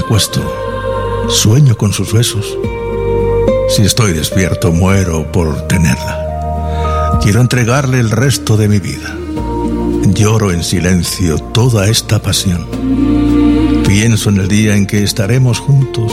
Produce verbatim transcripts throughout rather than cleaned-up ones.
acuesto, sueño con sus besos. Si estoy despierto, muero por tenerla. Quiero entregarle el resto de mi vida. Lloro en silencio toda esta pasión. Pienso en el día en que estaremos juntos.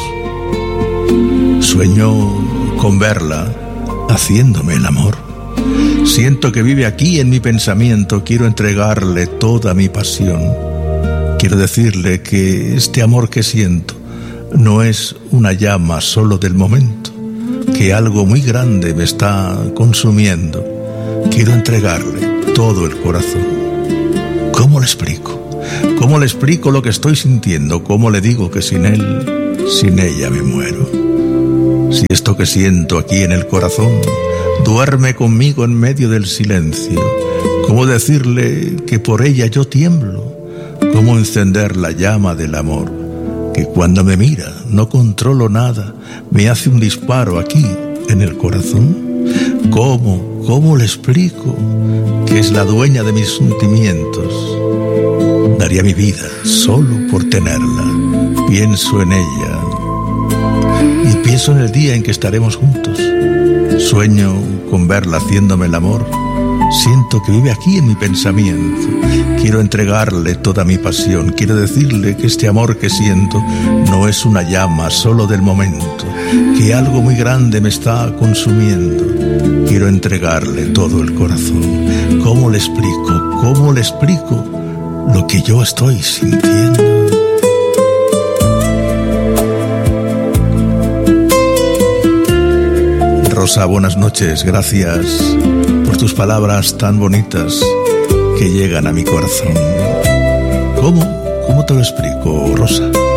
Sueño con verla haciéndome el amor. Siento que vive aquí en mi pensamiento. Quiero entregarle toda mi pasión. Quiero decirle que este amor que siento no es una llama solo del momento, que algo muy grande me está consumiendo. Quiero entregarle todo el corazón. ¿Cómo le explico? ¿Cómo le explico lo que estoy sintiendo? ¿Cómo le digo que sin él, sin ella me muero? Si esto que siento aquí en el corazón duerme conmigo en medio del silencio, ¿cómo decirle que por ella yo tiemblo? ¿Cómo encender la llama del amor que cuando me mira no controlo nada, me hace un disparo aquí en el corazón? ¿Cómo, cómo le explico que es la dueña de mis sentimientos? Daría mi vida solo por tenerla. Pienso en ella y pienso en el día en que estaremos juntos. Sueño con verla haciéndome el amor. Siento que vive aquí en mi pensamiento. Quiero entregarle toda mi pasión. Quiero decirle que este amor que siento no es una llama solo del momento, que algo muy grande me está consumiendo. Quiero entregarle todo el corazón. ¿Cómo le explico? ¿Cómo le explico lo que yo estoy sintiendo? Rosa, buenas noches. Gracias por tus palabras tan bonitas que llegan a mi corazón. ¿Cómo? ¿Cómo te lo explico, Rosa?